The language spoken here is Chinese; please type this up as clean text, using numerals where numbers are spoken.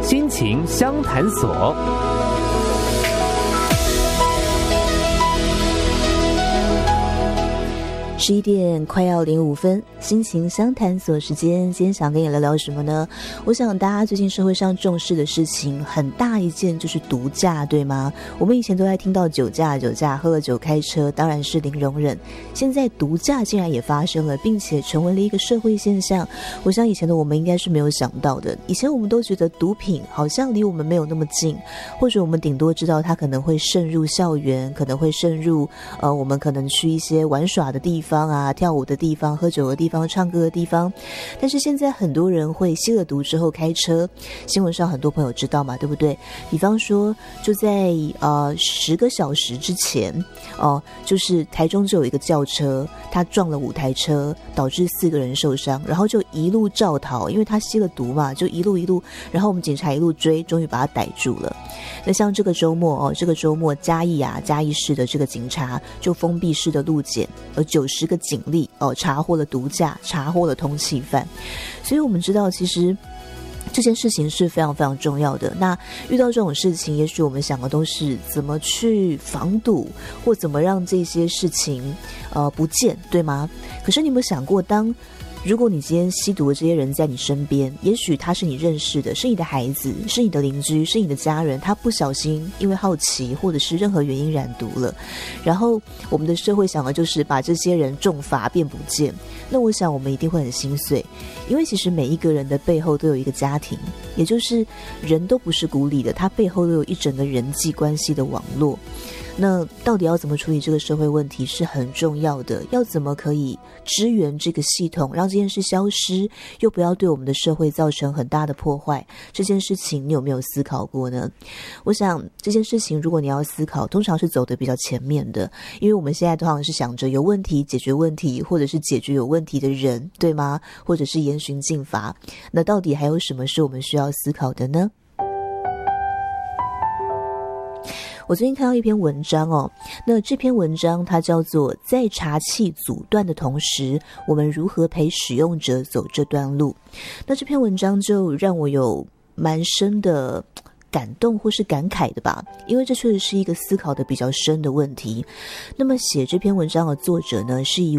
心情相谈所。 11点快要05分，心情相谈所时间，今天想跟你聊聊什么呢？我想大家最近社会上重视的事情很大一件就是毒驾，对吗？我们以前都在听到酒驾，喝了酒开车当然是零容忍，现在毒驾竟然也发生了，并且成为了一个社会现象。我想以前的我们应该是没有想到的，以前我们都觉得毒品好像离我们没有那么近，或者我们顶多知道它可能会渗入校园，可能会渗入我们可能去一些玩耍的地方啊，跳舞的地方，喝酒的地方，唱歌的地方。但是现在很多人会吸了毒之后开车，新闻上很多朋友知道嘛，对不对？比方说就在10个小时之前就是台中就有一个轿车，他撞了5台车，导致4个人受伤，然后就一路肇逃，因为他吸了毒嘛，就一路，然后我们警察一路追，终于把他逮住了。那像这个周末嘉义市的这个警察就封闭式的路检，有90个警力查获了毒驾，查获了通缉犯。所以我们知道其实这件事情是非常非常重要的。那遇到这种事情，也许我们想的都是怎么去防堵，或怎么让这些事情不见，对吗？可是你有没有想过，如果你今天吸毒的这些人在你身边，也许他是你认识的，是你的孩子，是你的邻居，是你的家人，他不小心因为好奇或者是任何原因染毒了，然后我们的社会想的就是把这些人重罚变不见。那我想我们一定会很心碎，因为其实每一个人的背后都有一个家庭，也就是人都不是孤立的，他背后都有一整个人际关系的网络。那到底要怎么处理这个社会问题是很重要的，要怎么可以支援这个系统，让这件事消失，又不要对我们的社会造成很大的破坏，这件事情你有没有思考过呢？我想这件事情如果你要思考，通常是走得比较前面的，因为我们现在通常是想着有问题解决问题，或者是解决有问题的人，对吗？或者是严刑峻法。那到底还有什么是我们需要思考的呢？我最近看到一篇文章那这篇文章它叫做在查气阻断的同时，我们如何陪使用者走这段路。那这篇文章就让我有蛮深的感动或是感慨的吧，因为这确实是一个思考的比较深的问题。那么写这篇文章的作者呢，是一